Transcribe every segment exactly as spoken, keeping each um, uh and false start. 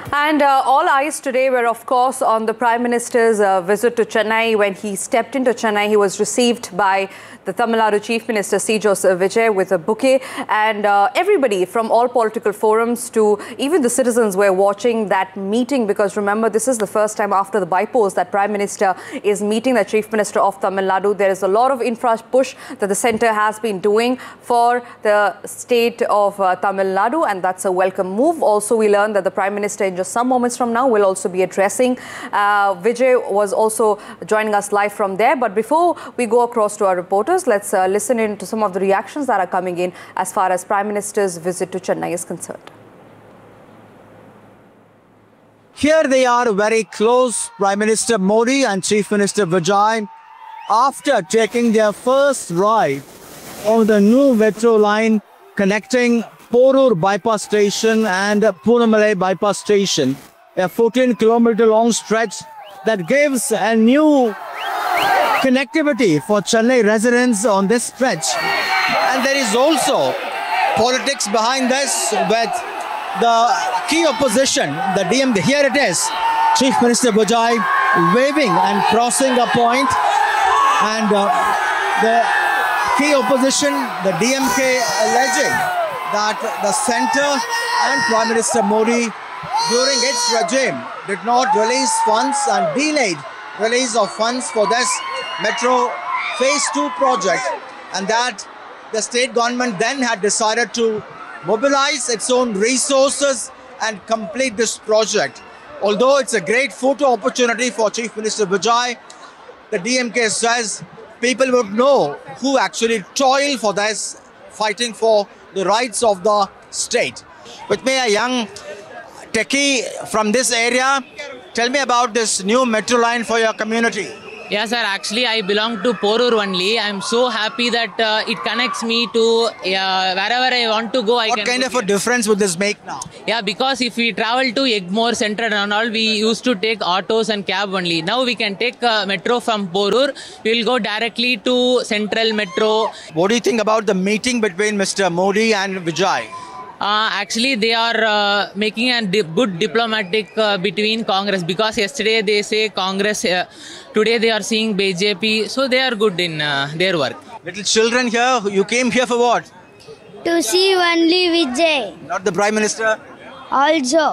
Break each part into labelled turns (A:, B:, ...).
A: And uh, all eyes today were, of course, on the Prime Minister's uh, visit to Chennai. When he stepped into Chennai, he was received by the Tamil Nadu Chief Minister C. Joseph Vijay with a bouquet. And uh, everybody from all political forums to even the citizens were watching that meeting, because remember, this is the first time after the bypolls that Prime Minister is meeting the Chief Minister of Tamil Nadu. There is a lot of infra push that the centre has been doing for the state of uh, Tamil Nadu, and that's a welcome move. Also, we learned that the Prime Minister in just some moments from now will also be addressing. Uh, Vijay was also joining us live from there. But before we go across to our reporters, let's uh, listen in to some of the reactions that are coming in as far as Prime Minister's visit to Chennai is concerned.
B: Here they are very close, Prime Minister Modi and Chief Minister Vijay, after taking their first ride on the new metro line connecting Porur Bypass Station and Punamalai Bypass Station, a fourteen kilometer long stretch that gives a new connectivity for Chennai residents on this stretch. And there is also politics behind this with the key opposition, the D M K. Here it is, Chief Minister Vijay waving and crossing a point, and uh, the key opposition, the D M K, alleging that the centre and Prime Minister Modi during its regime did not release funds and delayed release of funds for this Metro Phase two project, and that the state government then had decided to mobilize its own resources and complete this project. Although it's a great photo opportunity for Chief Minister Vijay, the D M K says people would know who actually toiled for this, fighting for the rights of the state. With me, a young techie from this area. Tell me about this new metro line for your community.
C: Yeah, sir. Actually, I belong to Porur only. I'm so happy that uh, it connects me to uh, wherever I want to go. I
B: what
C: can
B: kind of a difference would this make now?
C: Yeah, because if we travel to Egmore Central and all, we used to take autos and cab only. Now we can take uh, metro from Porur. We will go directly to Central Metro.
B: What do you think about the meeting between Mister Modi and Vijay?
C: Uh, actually, they are uh, making a di good diplomatic uh, between Congress, because yesterday they say Congress, uh, today they are seeing B J P, so they are good in uh, their work.
B: Little children here, you came here for what?
D: To see only Vijay.
B: Not the Prime Minister?
D: Also.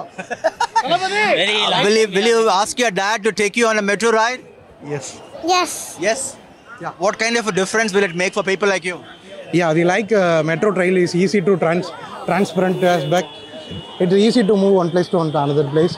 B: will, you, will you ask your dad to take you on a metro ride?
E: Yes.
D: Yes.
B: Yes? Yeah. What kind of a difference will it make for people like you?
E: Yeah, we like uh, metro trail is easy to trans transparent aspect. It's easy to move one place to another place.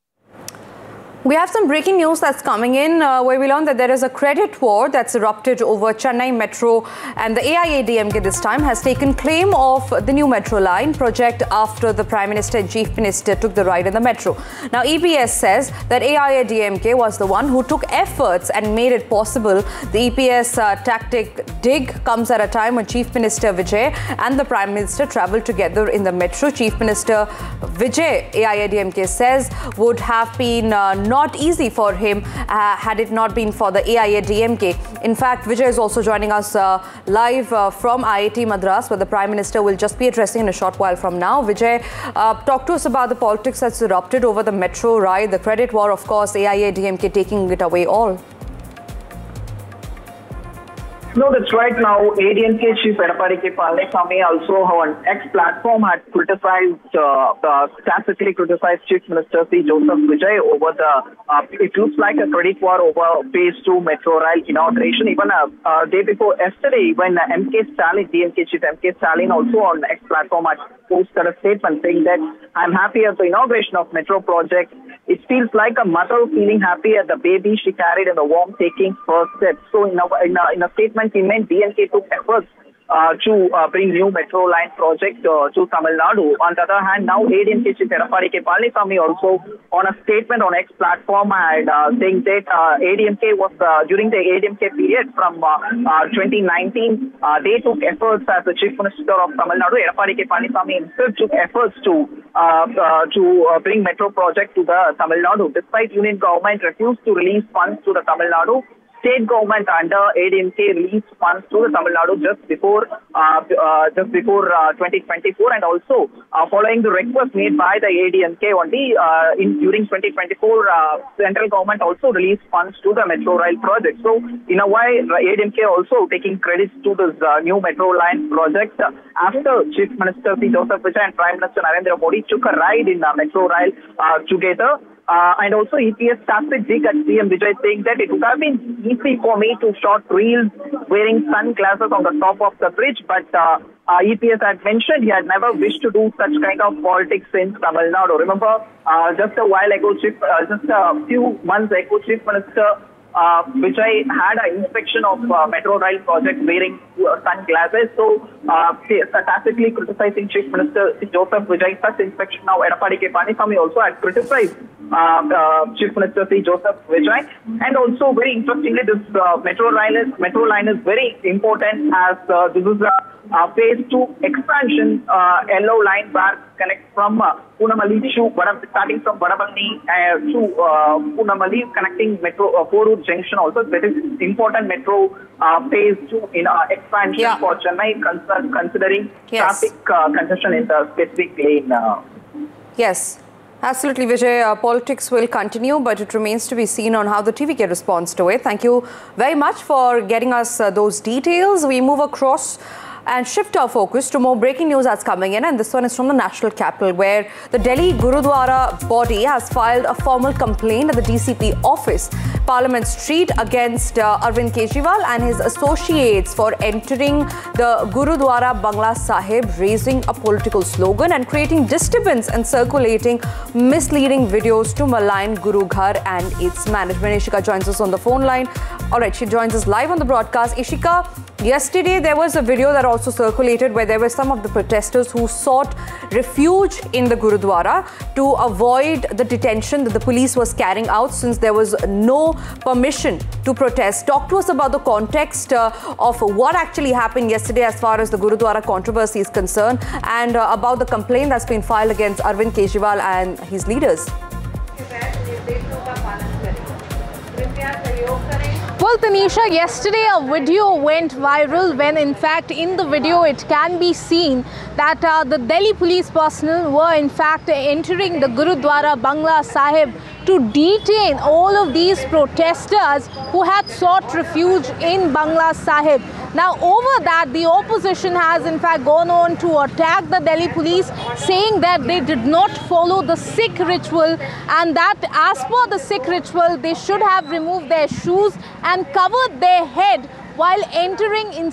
A: We have some breaking news that's coming in uh, where we learned that there is a credit war that's erupted over Chennai Metro, and the A I A D M K this time has taken claim of the new metro line project after the Prime Minister and Chief Minister took the ride in the metro. Now, E P S says that A I A D M K was the one who took efforts and made it possible. The E P S uh, tactic dig comes at a time when Chief Minister Vijay and the Prime Minister travelled together in the metro. Chief Minister Vijay, A I A D M K says, would have been uh, not Not easy for him uh, had it not been for the A I A D M K. In fact, Vijay is also joining us uh, live uh, from I I T Madras, where the Prime Minister will just be addressing in a short while from now. Vijay, uh, talk to us about the politics that's erupted over the metro ride, the credit war, of course, A I A D M K taking it away all.
F: No, that's right. Now, A D M K Chief Edapadi K. Palaniswamy also on X platform had criticized, uh, uh, tacitly criticized Chief Minister C. Joseph Vijay over the, uh, it looks like a credit war over Phase two Metro Rail inauguration. Even a uh, uh, day before yesterday, when uh, M K Stalin, D M K Chief M K Stalin also on X platform had posted a statement saying that I'm happy at the inauguration of Metro project. It feels like a mother feeling happy at the baby she carried in the womb taking first steps. So in a, in a, in a statement he meant D M K took efforts uh, to uh, bring new metro line project uh, to Tamil Nadu. On the other hand, now A D M K Chief Edapadi K. Palaniswamy also on a statement on X platform and uh, saying that uh, A D M K was uh, during the A D M K period from uh, uh, twenty nineteen, uh, they took efforts as the Chief Minister of Tamil Nadu. Edapadi K. Palaniswamy himself took efforts to uh, uh, to uh, bring metro project to the Tamil Nadu. Despite union government refused to release funds to the Tamil Nadu, state government under A D M K released funds to the Tamil Nadu just before uh, uh, just before uh, twenty twenty-four, and also uh, following the request made by the A D M K only uh, in during twenty twenty-four, uh, central government also released funds to the Metro Rail project. So in a way, A D M K also taking credits to this uh, new Metro Line project uh, after Chief Minister C. Joseph Vijay and Prime Minister Narendra Modi took a ride in uh, Metro Rail uh, together. Uh, and also E P S started dig at C M Vijay, saying that it would have been easy for me to shot reels wearing sunglasses on the top of the bridge, but uh, uh, E P S had mentioned he had never wished to do such kind of politics in Tamil Nadu. Remember, uh, just a while ago, Chief, uh, just a few months ago, Chief Minister Uh, Vijay had an inspection of uh, Metro Rail project wearing uh, sunglasses. So, uh, sarcastically criticizing Chief Minister Joseph Vijay, such inspection now Edapadi K. Palaniswamy also had criticized uh, uh, Chief Minister C. Joseph Vijay. And also, very interestingly, this uh, Metro Rail is, Metro line is very important as uh, this is a uh, phase two expansion uh, yellow line where connect from uh, Punamalli to starting from Vadavalli uh, to uh, Punamalli, connecting Metro uh, Porur Junction also. That is important Metro uh, phase two in uh, expansion yeah. for Chennai, considering yes. traffic uh, congestion in the specific lane. Uh.
A: Yes. Absolutely, Vijay. Uh, politics will continue, but it remains to be seen on how the T V K responds to it. Thank you very much for getting us uh, those details. We move across and shift our focus to more breaking news that's coming in, and this one is from the national capital, where the Delhi Gurudwara body has filed a formal complaint at the D C P office, Parliament Street, against uh, Arvind Kejriwal and his associates for entering the Gurudwara Bangla Sahib, raising a political slogan and creating disturbance and circulating misleading videos to malign Guru Ghar and its management. Ishika joins us on the phone line. All right, she joins us live on the broadcast. Ishika, yesterday there was a video that also circulated where there were some of the protesters who sought refuge in the Gurudwara to avoid the detention that the police was carrying out, since there was no permission to protest. Talk to us about the context uh, of what actually happened yesterday as far as the Gurudwara controversy is concerned, and uh, about the complaint that's been filed against Arvind Kejriwal and his leaders.
G: Well, Tanisha, yesterday a video went viral when in fact in the video it can be seen that uh, the Delhi police personnel were in fact entering the Gurudwara Bangla Sahib to detain all of these protesters who had sought refuge in Bangla Sahib. Now, over that, the opposition has in fact gone on to attack the Delhi police, saying that they did not follow the Sikh ritual, and that as per the Sikh ritual, they should have removed their shoes and covered their head while entering in